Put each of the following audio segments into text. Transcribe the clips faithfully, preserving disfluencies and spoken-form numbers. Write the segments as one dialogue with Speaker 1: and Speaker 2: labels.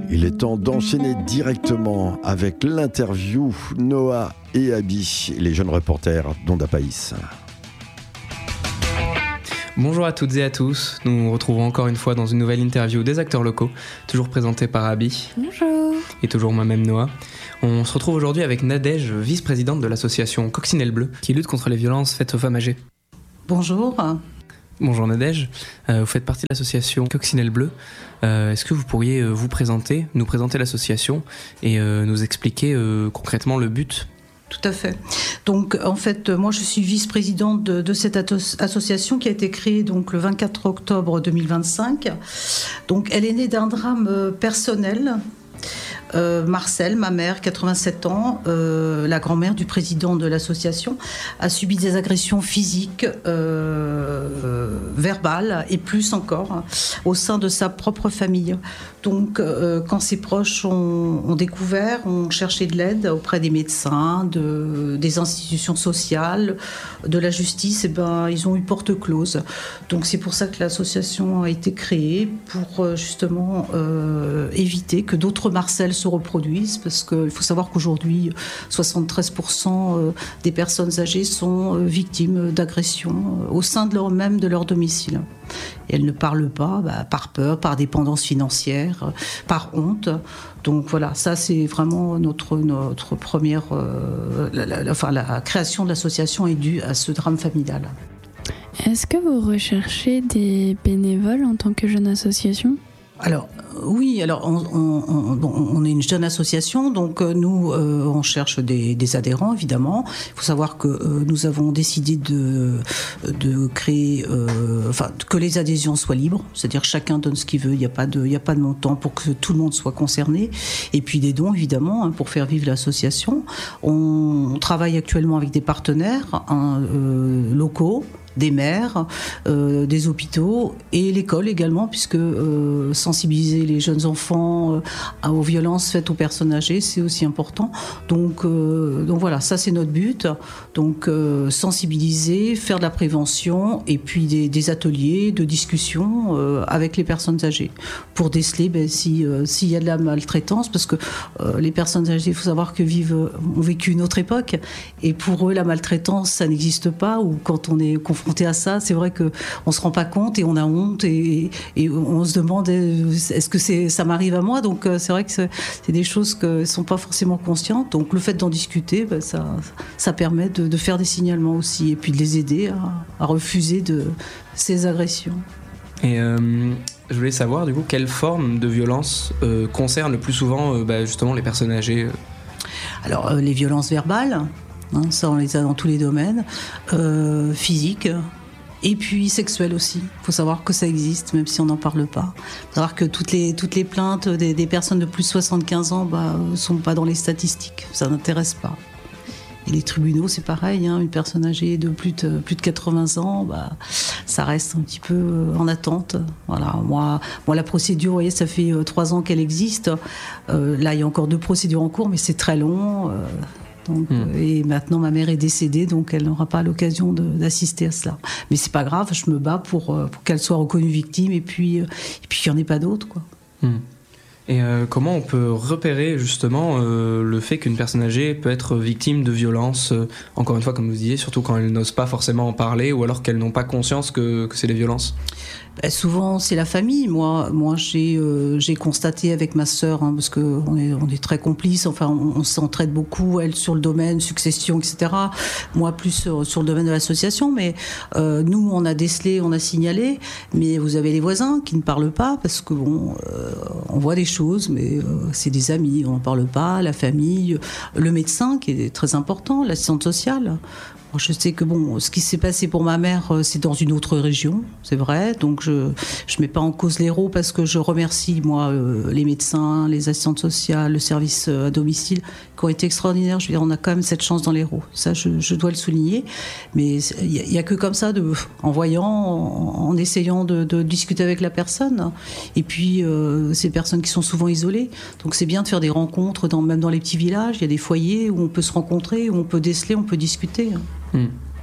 Speaker 1: Il est temps d'enchaîner directement avec l'interview Noah et Abby, les jeunes reporters d'Onde à Païs.
Speaker 2: Bonjour à toutes et à tous, nous nous retrouvons encore une fois dans une nouvelle interview des acteurs locaux, toujours présentée par Abby.
Speaker 3: Bonjour.
Speaker 2: Et toujours moi-même Noah. On se retrouve aujourd'hui avec Nadège, vice-présidente de l'association Coccinelle Bleue, qui lutte contre les violences faites aux femmes âgées.
Speaker 3: Bonjour.
Speaker 2: Bonjour Nadège, euh, vous faites partie de l'association Coccinelle Bleue. Euh, est-ce que vous pourriez euh, vous présenter, nous présenter l'association et euh, nous expliquer euh, concrètement le but ?
Speaker 3: Tout à fait. Donc, en fait, moi, je suis vice-présidente de, de cette ato- association qui a été créée donc le vingt-quatre octobre deux mille vingt-cinq. Donc, elle est née d'un drame euh, personnel. Euh, Marcel, ma mère, quatre-vingt-sept ans, euh, la grand-mère du président de l'association, a subi des agressions physiques, euh, euh, verbales et plus encore hein, au sein de sa propre famille. Donc, euh, quand ses proches ont, ont découvert, ont cherché de l'aide auprès des médecins, de, des institutions sociales, de la justice, et ben, ils ont eu porte close. Donc, c'est pour ça que l'association a été créée pour justement euh, éviter que d'autres Marcel se reproduisent, parce qu'il faut savoir qu'aujourd'hui, soixante-treize pour cent des personnes âgées sont victimes d'agressions au sein de leur, même de leur domicile. Et elles ne parlent pas bah, par peur, par dépendance financière, par honte. Donc voilà, ça c'est vraiment notre, notre première... Euh, la, la, enfin, la création de l'association est due à ce drame familial.
Speaker 4: Est-ce que vous recherchez des bénévoles en tant que jeune association ?
Speaker 3: Alors oui, alors on, on, on, on est une jeune association, donc nous euh, on cherche des, des adhérents évidemment. Il faut savoir que euh, nous avons décidé de, de créer, euh, enfin que les adhésions soient libres, c'est-à-dire chacun donne ce qu'il veut. Il n'y a pas de, il y a pas de montant pour que tout le monde soit concerné. Et puis des dons évidemment hein, pour faire vivre l'association. On, on travaille actuellement avec des partenaires hein, euh, locaux. Des maires, euh, des hôpitaux et l'école également, puisque euh, sensibiliser les jeunes enfants euh, aux violences faites aux personnes âgées, c'est aussi important. Donc, euh, donc voilà, ça c'est notre but. Donc euh, sensibiliser, faire de la prévention et puis des, des ateliers de discussion euh, avec les personnes âgées pour déceler ben, si, euh, s'il y a de la maltraitance, parce que euh, les personnes âgées, il faut savoir que vivent, ont vécu une autre époque et pour eux la maltraitance ça n'existe pas, ou quand on est confronté à ça, c'est vrai qu'on se rend pas compte et on a honte et, et on se demande est-ce que c'est, ça m'arrive à moi, donc c'est vrai que c'est, c'est des choses qui ne sont pas forcément conscientes, donc le fait d'en discuter ben, ça, ça permet de, de faire des signalements aussi et puis de les aider à, à refuser de, ces agressions.
Speaker 2: Et euh, je voulais savoir du coup quelle forme de violence euh, concerne le plus souvent euh, bah, justement les personnes âgées euh.
Speaker 3: Alors euh, les violences verbales, hein, ça on les a dans tous les domaines, euh, physiques et puis sexuelles aussi. Il faut savoir que ça existe même si on n'en parle pas. Il faut savoir que toutes les, toutes les plaintes des, des personnes de plus de soixante-quinze ans ne bah, sont pas dans les statistiques, ça n'intéresse pas. Et les tribunaux, c'est pareil, hein, une personne âgée de plus de, plus de quatre-vingts ans, bah, ça reste un petit peu en attente. Voilà, moi, moi, la procédure, vous voyez, ça fait trois ans qu'elle existe. Euh, là, il y a encore deux procédures en cours, mais c'est très long. Euh, donc, mmh. Et maintenant, ma mère est décédée, donc elle n'aura pas l'occasion de, d'assister à cela. Mais c'est pas grave, je me bats pour, pour qu'elle soit reconnue victime et puis, et puis qu'il n'y en ait pas d'autres, quoi.
Speaker 2: Mmh. Et euh, comment on peut repérer justement euh, le fait qu'une personne âgée peut être victime de violences, euh, encore une fois comme vous disiez, surtout quand elle n'ose pas forcément en parler ou alors qu'elles n'ont pas conscience que, que c'est des violences ?
Speaker 3: Ben, souvent c'est la famille. Moi, moi j'ai, euh, j'ai constaté avec ma sœur, hein, parce qu'on est, on est très complices, enfin on, on s'entraide beaucoup, elle sur le domaine succession, et cetera. Moi plus sur, sur le domaine de l'association, mais euh, nous on a décelé, on a signalé, mais vous avez les voisins qui ne parlent pas parce que bon, euh, on voit des choses, mais euh, c'est des amis, on n'en parle pas, la famille, le médecin qui est très important, l'assistante sociale. Moi, je sais que bon, ce qui s'est passé pour ma mère, c'est dans une autre région, c'est vrai. Donc je je mets pas en cause l'Hérault parce que je remercie moi euh, les médecins, les assistantes sociales, le service à domicile qui ont été extraordinaires. Je veux dire, on a quand même cette chance dans l'Hérault. Ça, je, je dois le souligner. Mais il y, y a que comme ça, de, en voyant, en, en essayant de, de discuter avec la personne. Et puis euh, ces personnes qui sont souvent isolées. Donc c'est bien de faire des rencontres, dans, même dans les petits villages. Il y a des foyers où on peut se rencontrer, où on peut déceler, on peut discuter.
Speaker 2: Mmh.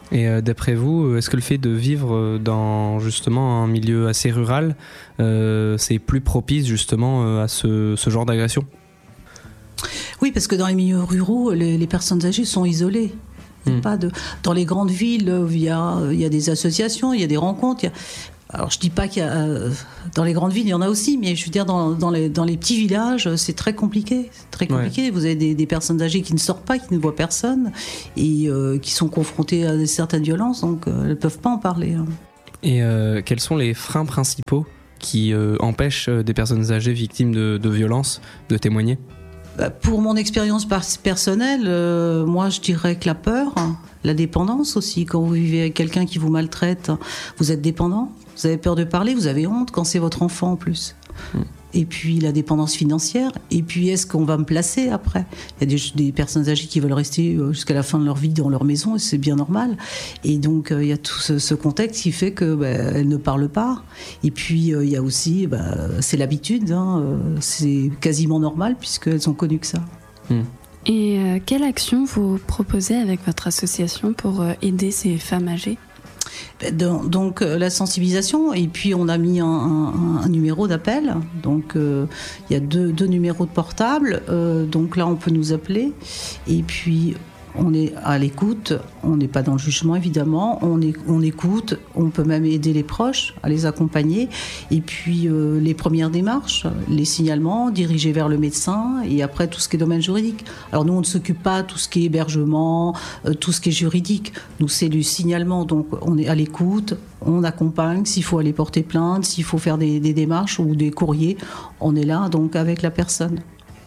Speaker 2: Et euh, d'après vous, est-ce que le fait de vivre dans justement un milieu assez rural, euh, c'est plus propice justement euh, à ce, ce genre d'agression ?
Speaker 3: Oui, parce que dans les milieux ruraux, les, les personnes âgées sont isolées. Mmh. Pas de... Dans les grandes villes, il y a, il y a des associations, il y a des rencontres. Il y a... Alors, je ne dis pas qu'il y a... Euh, dans les grandes villes, il y en a aussi, mais je veux dire, dans, dans, les, dans les petits villages, c'est très compliqué. C'est très compliqué. Ouais. Vous avez des, des personnes âgées qui ne sortent pas, qui ne voient personne, et euh, qui sont confrontées à certaines violences, donc euh, elles ne peuvent pas en parler. Hein.
Speaker 2: Et euh, quels sont les freins principaux qui euh, empêchent des personnes âgées victimes de, de violences de témoigner ?
Speaker 3: Pour mon expérience personnelle, euh, moi je dirais que la peur, la dépendance aussi. Quand vous vivez avec quelqu'un qui vous maltraite, vous êtes dépendant, vous avez peur de parler, vous avez honte quand c'est votre enfant en plus. Mmh. Et puis la dépendance financière, et puis est-ce qu'on va me placer après ? Il y a des, des personnes âgées qui veulent rester jusqu'à la fin de leur vie dans leur maison, et c'est bien normal. Et donc euh, il y a tout ce, ce contexte qui fait qu'elles bah, ne parlent pas. Et puis euh, il y a aussi, bah, c'est l'habitude, hein, euh, c'est quasiment normal puisqu'elles ont connu que ça.
Speaker 2: Mmh.
Speaker 4: Et euh, quelle action vous proposez avec votre association pour euh, aider ces femmes âgées ?
Speaker 3: Donc euh, la sensibilisation, et puis on a mis un, un, un numéro d'appel. Donc euh, il y a deux, deux numéros de portable. Euh, donc là on peut nous appeler. Et puis on est à l'écoute. On n'est pas dans le jugement évidemment. On, est, on écoute. On peut même aider les proches à les accompagner. Et puis euh, les premières démarches, les signalements, diriger vers le médecin. Et après tout ce qui est domaine juridique. Alors nous on ne s'occupe pas de tout ce qui est hébergement, euh, tout ce qui est juridique. Nous c'est du signalement. Donc on est à l'écoute. On accompagne s'il faut aller porter plainte, s'il faut faire des, des démarches ou des courriers. On est là donc avec la personne.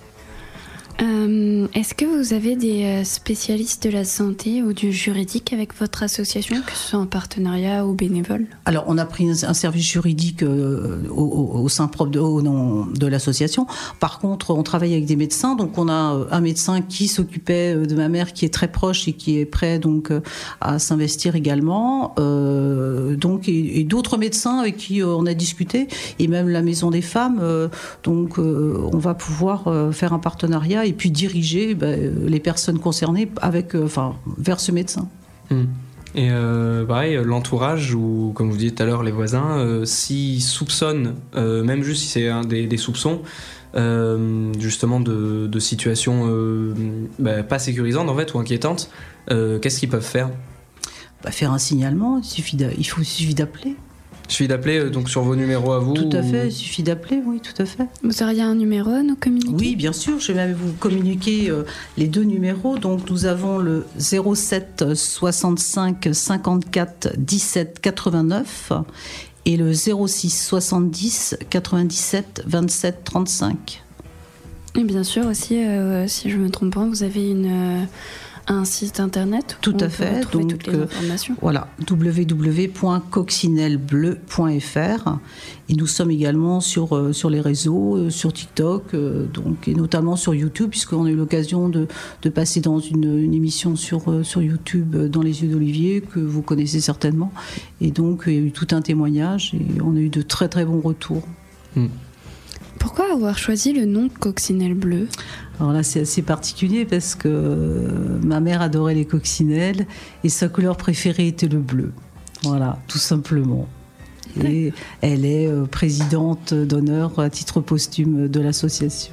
Speaker 4: Euh, est-ce que vous avez des spécialistes de la santé ou du juridique avec votre association, que ce soit en partenariat ou bénévole ?
Speaker 3: Alors, on a pris un, un service juridique euh, au, au, au sein propre de, au nom de l'association. Par contre, on travaille avec des médecins. Donc, on a un médecin qui s'occupait de ma mère, qui est très proche et qui est prêt donc à s'investir également. Euh, donc, et, et d'autres médecins avec qui on a discuté, et même la Maison des Femmes. Euh, donc, euh, on va pouvoir euh, faire un partenariat et puis diriger ben, les personnes concernées avec, euh, enfin, vers ce médecin.
Speaker 2: Mmh. Et euh, pareil, l'entourage, ou comme vous disiez tout à l'heure, les voisins, euh, s'ils soupçonnent, euh, même juste si c'est hein, des, des soupçons, euh, justement de, de situations euh, bah, pas sécurisantes en fait, ou inquiétantes, euh, qu'est-ce qu'ils peuvent faire ?
Speaker 3: Bah, faire un signalement, il suffit, d'a- il faut, il suffit d'appeler.
Speaker 2: Il suffit d'appeler donc sur vos numéros à vous.
Speaker 3: Tout à
Speaker 2: ou...
Speaker 3: fait, il suffit d'appeler, oui, tout à fait.
Speaker 4: Vous auriez un numéro à nous communiquer ?
Speaker 3: Oui, bien sûr, je vais même vous communiquer euh, les deux numéros. Donc, nous avons le zéro sept soixante-cinq cinquante-quatre dix-sept quatre-vingt-neuf et le zéro six soixante-dix quatre-vingt-dix-sept vingt-sept trente-cinq.
Speaker 4: Et bien sûr aussi, euh, si je ne me trompe pas, vous avez une... Euh... un site internet
Speaker 3: tout
Speaker 4: où
Speaker 3: à
Speaker 4: on
Speaker 3: fait,
Speaker 4: peut
Speaker 3: donc
Speaker 4: toutes les informations.
Speaker 3: Euh, voilà, w w w point coccinelbleu point f r, et nous sommes également sur euh, sur les réseaux, euh, sur TikTok, euh, donc et notamment sur YouTube, puisqu'on a eu l'occasion de de passer dans une, une émission sur euh, sur YouTube euh, dans les yeux d'Olivier que vous connaissez certainement, et donc il y a eu tout un témoignage et on a eu de très très bons retours.
Speaker 2: Mmh.
Speaker 4: Pourquoi avoir choisi le nom Coccinelle Bleu ?
Speaker 3: Alors là, c'est assez particulier parce que euh, ma mère adorait les coccinelles et sa couleur préférée était le bleu. Voilà, tout simplement. Et elle est euh, présidente d'honneur à titre posthume de l'association.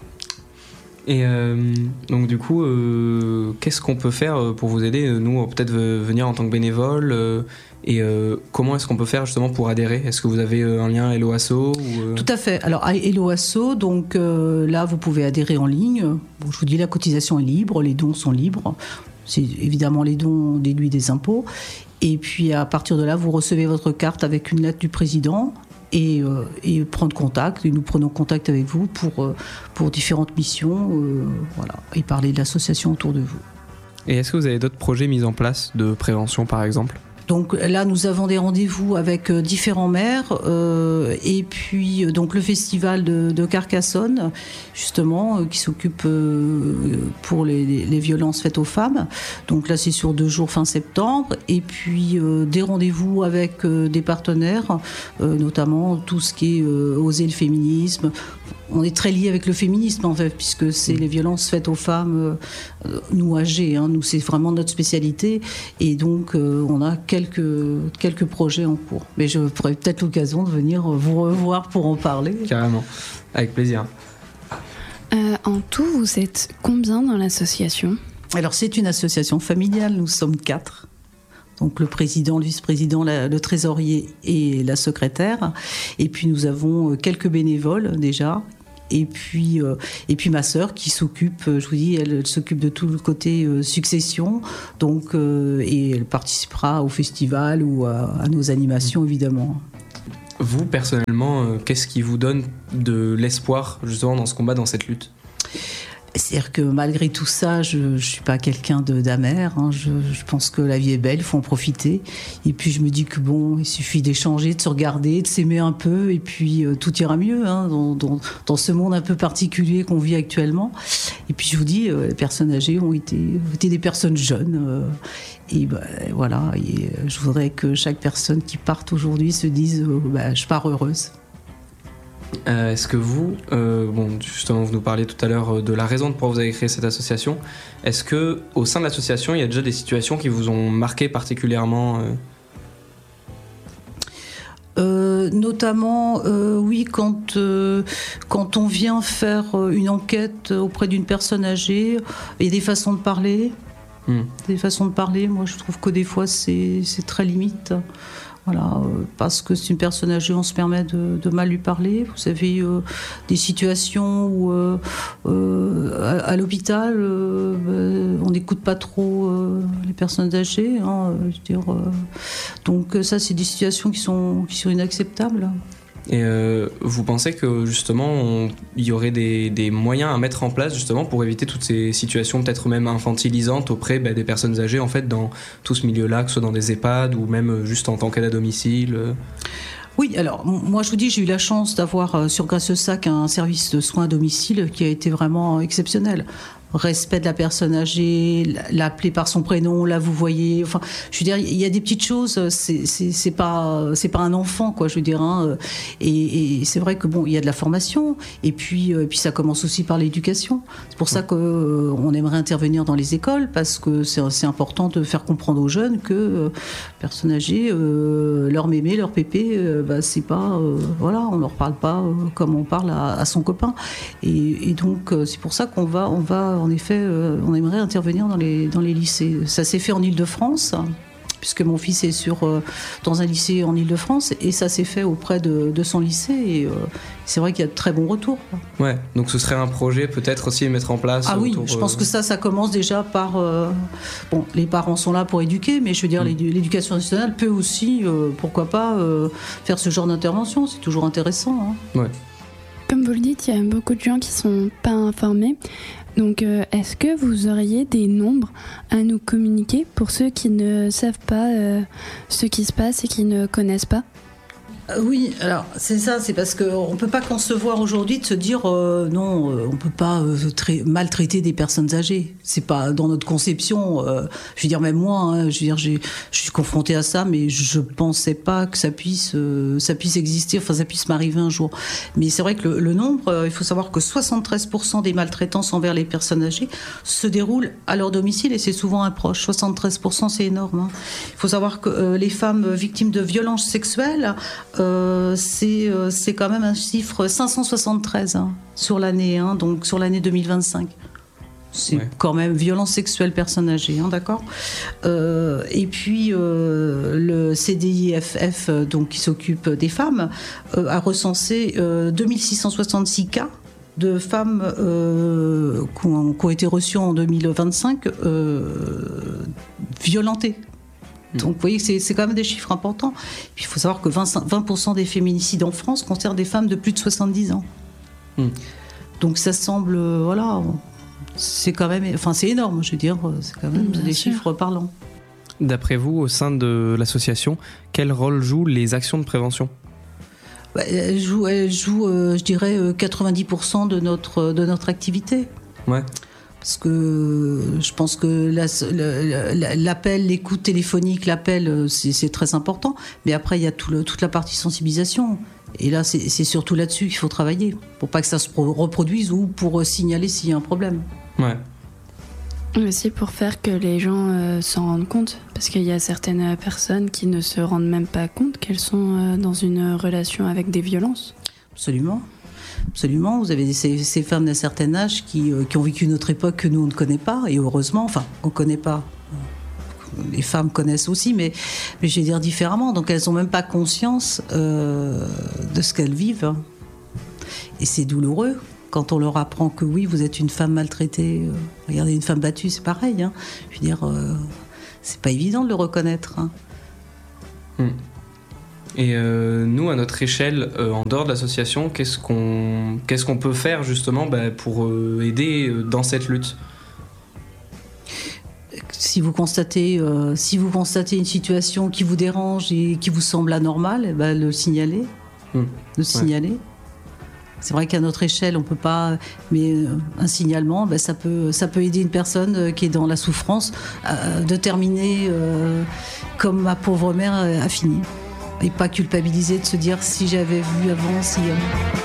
Speaker 2: Et euh, donc du coup, euh, qu'est-ce qu'on peut faire pour vous aider ? Nous, peut-être venir en tant que bénévole euh, et euh, comment est-ce qu'on peut faire justement pour adhérer ? Est-ce que vous avez un lien Hello Asso ou euh...
Speaker 3: Tout à fait. Alors à Hello Asso, donc euh, là vous pouvez adhérer en ligne. Bon, je vous dis, la cotisation est libre, les dons sont libres. C'est évidemment les dons déduits des impôts. Et puis à partir de là, vous recevez votre carte avec une lettre du président. Et, euh, et prendre contact, et nous prenons contact avec vous pour, euh, pour différentes missions, euh, voilà, et parler de l'association autour de vous.
Speaker 2: Et est-ce que vous avez d'autres projets mis en place de prévention par exemple ?
Speaker 3: Donc là, nous avons des rendez-vous avec euh, différents maires euh, et puis euh, donc le festival de, de Carcassonne, justement, euh, qui s'occupe euh, pour les, les violences faites aux femmes. Donc là, c'est sur deux jours fin septembre. Et puis euh, des rendez-vous avec euh, des partenaires, euh, notamment tout ce qui est euh, Oser le féminisme. on est très lié avec le féminisme en fait, puisque c'est les violences faites aux femmes, euh, nous âgées, hein, nous c'est vraiment notre spécialité, et donc euh, on a quelques, quelques projets en cours. Mais je pourrais peut-être l'occasion de venir vous revoir pour en parler.
Speaker 2: Carrément, avec plaisir.
Speaker 4: Euh, en tout, vous êtes combien dans l'association ?
Speaker 3: Alors c'est une association familiale, nous sommes quatre. Donc le président, le vice-président, la, le trésorier et la secrétaire. Et puis nous avons quelques bénévoles déjà. Et puis, euh, et puis ma sœur qui s'occupe, je vous dis, elle, elle s'occupe de tout le côté euh, succession. Donc, euh, et elle participera au festival ou à, à nos animations évidemment.
Speaker 2: Vous, personnellement, euh, qu'est-ce qui vous donne de l'espoir justement dans ce combat, dans cette lutte ?
Speaker 3: C'est-à-dire que malgré tout ça, je ne suis pas quelqu'un de, d'amer. Hein. Je, je pense que la vie est belle, il faut en profiter. Et puis je me dis que bon, il suffit d'échanger, de se regarder, de s'aimer un peu, et puis euh, tout ira mieux hein, dans, dans, dans ce monde un peu particulier qu'on vit actuellement. Et puis je vous dis, euh, les personnes âgées ont été, ont été des personnes jeunes. Euh, et ben voilà, et, euh, je voudrais que chaque personne qui parte aujourd'hui se dise, euh, bah, je pars heureuse.
Speaker 2: Euh, est-ce que vous, euh, bon, justement, vous nous parliez tout à l'heure de la raison de pourquoi vous avez créé cette association. Est-ce que, au sein de l'association, il y a déjà des situations qui vous ont marqué particulièrement euh...
Speaker 3: Euh, notamment, euh, oui, quand, euh, quand on vient faire une enquête auprès d'une personne âgée, il y a des façons de parler. Mmh. Des façons de parler, moi je trouve que des fois c'est, c'est très limite. Voilà, euh, parce que c'est une personne âgée, on se permet de, de mal lui parler. Vous avez euh, des situations où, euh, euh, à, à l'hôpital, euh, euh, on n'écoute pas trop euh, les personnes âgées. Hein, je veux dire, euh, donc ça, c'est des situations qui sont, qui sont inacceptables.
Speaker 2: Et euh, vous pensez que justement il y aurait des, des moyens à mettre en place justement pour éviter toutes ces situations peut-être même infantilisantes auprès bah, des personnes âgées en fait dans tout ce milieu-là, que ce soit dans des EHPAD ou même juste en tant qu'aide à domicile?
Speaker 3: Oui, alors moi je vous dis, j'ai eu la chance d'avoir sur Grasse-Sac un service de soins à domicile qui a été vraiment exceptionnel. Respect de la personne âgée, l'appeler par son prénom, là vous voyez, enfin, je veux dire, il y a des petites choses, c'est, c'est, c'est pas, c'est pas un enfant, quoi, je veux dire, hein, et, et c'est vrai que bon, il y a de la formation, et puis, et puis ça commence aussi par l'éducation. C'est pour ça qu'on euh, aimerait intervenir dans les écoles, parce que c'est, c'est important de faire comprendre aux jeunes que euh, personnes âgées, euh, leur mémé, leur pépé, euh, bah, c'est pas, euh, voilà, on leur parle pas euh, comme on parle à, à son copain, et, et donc euh, c'est pour ça qu'on va, on va en effet, euh, on aimerait intervenir dans les, dans les lycées. Ça s'est fait en Île-de-France, puisque mon fils est sur, euh, dans un lycée en Île-de-France, et ça s'est fait auprès de, de son lycée, et euh, c'est vrai qu'il y a de très bons retours.
Speaker 2: Ouais, donc ce serait un projet peut-être aussi à mettre en place.
Speaker 3: Ah oui,
Speaker 2: autour,
Speaker 3: je pense
Speaker 2: euh...
Speaker 3: que ça, ça commence déjà par... Euh, bon, les parents sont là pour éduquer, mais je veux dire, mmh. l'éducation nationale peut aussi, euh, pourquoi pas, euh, faire ce genre d'intervention, c'est toujours intéressant. Hein.
Speaker 2: Ouais.
Speaker 4: Comme vous le dites, il y a beaucoup de gens qui ne sont pas informés. Donc, euh, est-ce que vous auriez des nombres à nous communiquer pour ceux qui ne savent pas euh, ce qui se passe et qui ne connaissent pas ?
Speaker 3: Euh, oui, alors c'est ça, c'est parce qu'on ne peut pas concevoir aujourd'hui de se dire euh, non, euh, on ne peut pas euh, tra- maltraiter des personnes âgées. C'est pas dans notre conception. Euh, je veux dire, même moi, hein, je veux dire, j'ai, je suis confrontée à ça, mais je ne pensais pas que ça puisse, euh, ça puisse exister, enfin ça puisse m'arriver un jour. Mais c'est vrai que le, le nombre, euh, il faut savoir que soixante-treize pour cent des maltraitances envers les personnes âgées se déroulent à leur domicile et c'est souvent un proche. soixante-treize pour cent, c'est énorme. Hein. Il faut savoir que euh, les femmes victimes de violences sexuelles, Euh, c'est, euh, c'est quand même un chiffre cinq cent soixante-treize hein, sur l'année, hein, donc sur l'année deux mille vingt-cinq. C'est ouais. Quand même violence sexuelle personnes âgées, hein, d'accord. Euh, et puis euh, le C D I F F, donc qui s'occupe des femmes, euh, a recensé euh, deux mille six cent soixante-six cas de femmes euh, qui, ont, qui ont été reçues en deux mille vingt-cinq euh, violentées. Donc vous voyez que c'est, c'est quand même des chiffres importants. Puis il faut savoir que vingt pour cent des féminicides en France concernent des femmes de plus de soixante-dix ans. Mm. Donc ça semble, voilà, c'est quand même, enfin c'est énorme, je veux dire, c'est quand même mmh, des sûr. chiffres parlants.
Speaker 2: D'après vous, au sein de l'association, quel rôle jouent les actions de prévention ?
Speaker 3: Bah, elles jouent, elles jouent euh, je dirais, quatre-vingt-dix pour cent de notre, de notre activité.
Speaker 2: Ouais.
Speaker 3: Parce que je pense que la, la, l'appel, l'écoute téléphonique, l'appel, c'est, c'est très important. Mais après, il y a tout le, toute la partie sensibilisation. Et là, c'est, c'est surtout là-dessus qu'il faut travailler, pour pas que ça se reproduise ou pour signaler s'il y a un problème.
Speaker 2: Ouais.
Speaker 4: Aussi pour faire que les gens euh, s'en rendent compte, parce qu'il y a certaines personnes qui ne se rendent même pas compte qu'elles sont euh, dans une relation avec des violences.
Speaker 3: Absolument. Absolument, vous avez ces, ces femmes d'un certain âge qui, euh, qui ont vécu une autre époque que nous on ne connaît pas, et heureusement, enfin, on ne connaît pas. Les femmes connaissent aussi, mais, mais je vais dire différemment. Donc elles n'ont même pas conscience euh, de ce qu'elles vivent. Et c'est douloureux quand on leur apprend que oui, vous êtes une femme maltraitée. Euh, regardez, une femme battue, c'est pareil. Hein. Je veux dire, euh, c'est pas évident de le reconnaître. Hein.
Speaker 2: Hum. Et euh, nous, à notre échelle, euh, en dehors de l'association, qu'est-ce qu'on, qu'est-ce qu'on peut faire justement bah, pour euh, aider euh, dans cette lutte ?
Speaker 3: Si vous constatez, euh, si vous constatez une situation qui vous dérange et qui vous semble anormale, eh ben, le signaler. Mmh. Le signaler. Ouais. C'est vrai qu'à notre échelle, on peut pas, mais euh, un signalement, ben, ça peut, ça peut aider une personne qui est dans la souffrance euh, de terminer euh, comme ma pauvre mère a fini. Et pas culpabiliser de se dire si j'avais vu avant, si. Euh...